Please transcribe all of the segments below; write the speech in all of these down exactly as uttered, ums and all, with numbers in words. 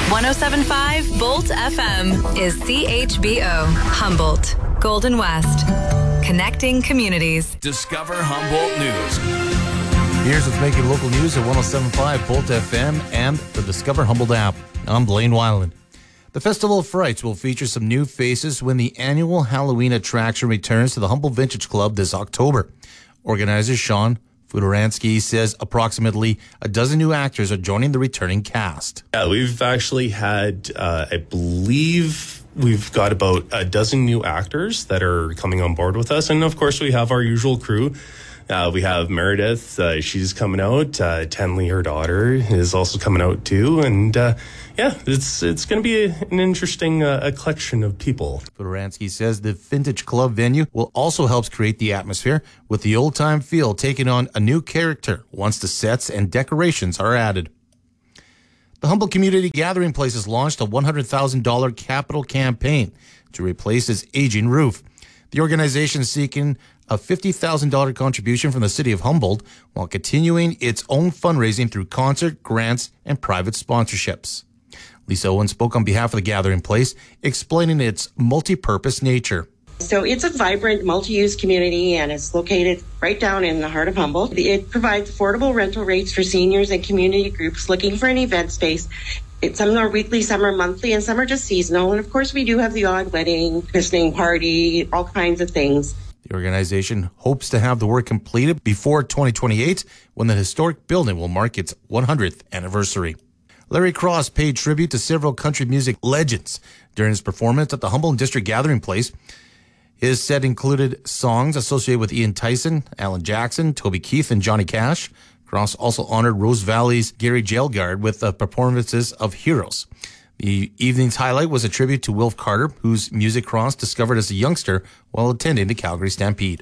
one oh seven point five Bolt F M is C H B O, Humboldt, Golden West. Connecting communities. Discover Humboldt News. Here's what's making local news at one oh seven point five Bolt F M and the Discover Humboldt app. I'm Blaine Weiland. The Festival of Frights will feature some new faces when the annual Halloween attraction returns to the Humboldt Vintage Club this October. Organizer Sean Fudoransky says approximately a dozen new actors are joining the returning cast. Yeah, we've actually had, uh, I believe, we've got about a dozen new actors that are coming on board with us. And of course, we have our usual crew. Uh, we have Meredith, uh, she's coming out. Uh, Tenley, her daughter, is also coming out too. And uh, yeah, it's it's going to be a, an interesting uh, a collection of people. Fudoransky says the Vintage Club venue will also help create the atmosphere with the old-time feel taking on a new character once the sets and decorations are added. The Humboldt Community Gathering Place has launched a one hundred thousand dollars capital campaign to replace its aging roof. The organization is seeking a fifty thousand dollars contribution from the city of Humboldt while continuing its own fundraising through concert, grants, and private sponsorships. Lisa Owen spoke on behalf of the Gathering Place, explaining its multi-purpose nature. So it's a vibrant multi-use community and it's located right down in the heart of Humboldt. It provides affordable rental rates for seniors and community groups looking for an event space. It's some are weekly, some are monthly, and some are just seasonal. And of course, we do have the odd wedding, christening party, all kinds of things. The organization hopes to have the work completed before twenty twenty-eight, when the historic building will mark its one hundredth anniversary. Larry Cross paid tribute to several country music legends during his performance at the Humboldt District Gathering Place. His set included songs associated with Ian Tyson, Alan Jackson, Toby Keith, and Johnny Cash. Cross also honored Rose Valley's Gary Jailguard with the performances of Heroes. The evening's highlight was a tribute to Wilf Carter, whose music Cross discovered as a youngster while attending the Calgary Stampede.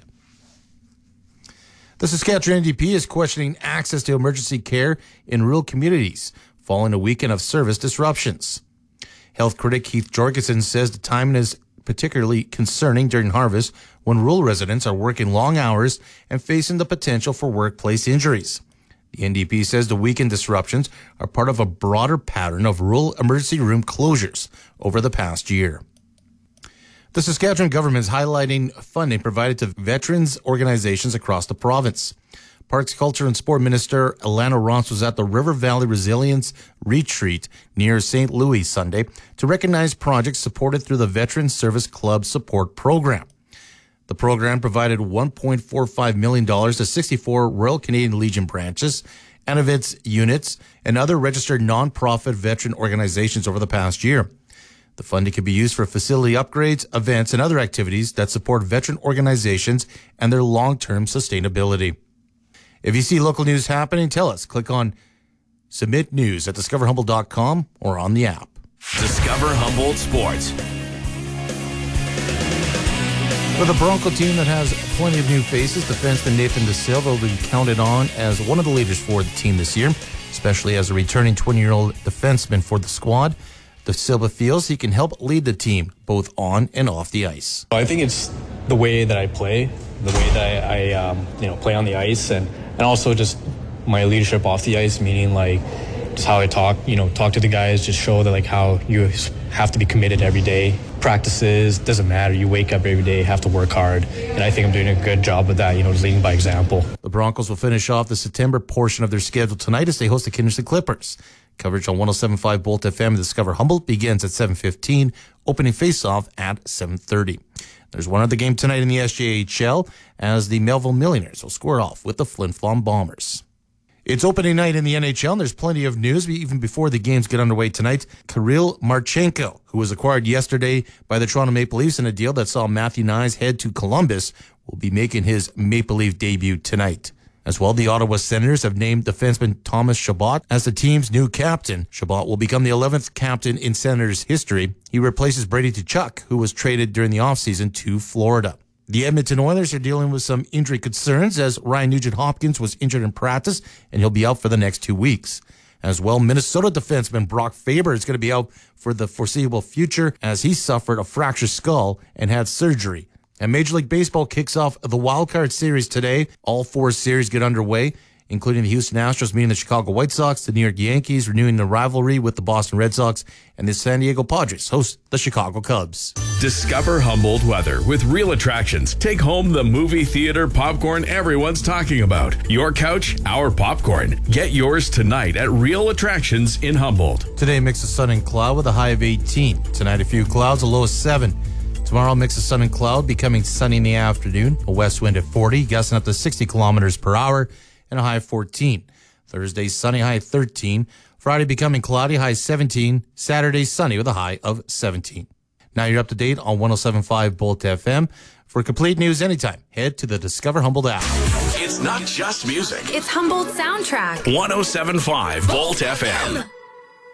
The Saskatchewan N D P is questioning access to emergency care in rural communities following a weekend of service disruptions. Health critic Keith Jorgensen says the timing is particularly concerning during harvest when rural residents are working long hours and facing the potential for workplace injuries. The N D P says the weekend disruptions are part of a broader pattern of rural emergency room closures over the past year. The Saskatchewan government is highlighting funding provided to veterans organizations across the province. Parks, Culture and Sport Minister Alana Ross was at the River Valley Resilience Retreat near Saint Louis Sunday to recognize projects supported through the Veteran Service Club Support Program. The program provided one point four five million dollars to sixty-four Royal Canadian Legion branches and of its units and other registered nonprofit veteran organizations over the past year. The funding can be used for facility upgrades, events, and other activities that support veteran organizations and their long-term sustainability. If you see local news happening, tell us. Click on Submit News at discover humboldt dot com or on the app. Discover Humboldt Sports. With a Bronco team that has plenty of new faces, defenseman Nathan Da Silva will be counted on as one of the leaders for the team this year, especially as a returning twenty-year-old defenseman for the squad. Da Silva feels he can help lead the team both on and off the ice. I think it's the way that I play, the way that I, I um, you know, play on the ice, and, and also just my leadership off the ice, meaning like just how I talk, you know, talk to the guys, just show that like how you have to be committed every day. Practices, doesn't matter. You wake up every day, have to work hard. And I think I'm doing a good job of that, you know, just leading by example. The Broncos will finish off the September portion of their schedule tonight as they host the Kindersley Clippers. Coverage on one oh seven point five Bolt F M and Discover Humboldt begins at seven fifteen, opening face-off at seven thirty. There's one other game tonight in the S J H L as the Melville Millionaires will square off with the Flin Flon Bombers. It's opening night in the N H L, and there's plenty of news even before the games get underway tonight. Kirill Marchenko, who was acquired yesterday by the Toronto Maple Leafs in a deal that saw Matthew Nyes head to Columbus, will be making his Maple Leaf debut tonight. As well, the Ottawa Senators have named defenseman Thomas Chabot as the team's new captain. Chabot will become the eleventh captain in Senators history. He replaces Brady Tkachuk, who was traded during the offseason to Florida. The Edmonton Oilers are dealing with some injury concerns as Ryan Nugent-Hopkins was injured in practice and he'll be out for the next two weeks. As well, Minnesota defenseman Brock Faber is going to be out for the foreseeable future as he suffered a fractured skull and had surgery. And Major League Baseball kicks off the Wild Card Series today. All four series get underway including the Houston Astros meeting the Chicago White Sox, the New York Yankees renewing the rivalry with the Boston Red Sox, and the San Diego Padres host the Chicago Cubs. Discover Humboldt weather with Real Attractions. Take home the movie theater popcorn everyone's talking about. Your couch, our popcorn. Get yours tonight at Real Attractions in Humboldt. Today, mix of sun and cloud with a high of eighteen. Tonight, a few clouds, a low of seven. Tomorrow, mix of sun and cloud, becoming sunny in the afternoon. A west wind at forty, gusting up to sixty kilometers per hour, and a high of fourteen. Thursday, sunny, high of thirteen. Friday, becoming cloudy, high of seventeen. Saturday, sunny with a high of seventeen. Now you're up to date on one oh seven point five Bolt F M. For complete news anytime, head to the Discover Humboldt app. It's not just music. It's Humboldt Soundtrack. one oh seven point five Bolt F M.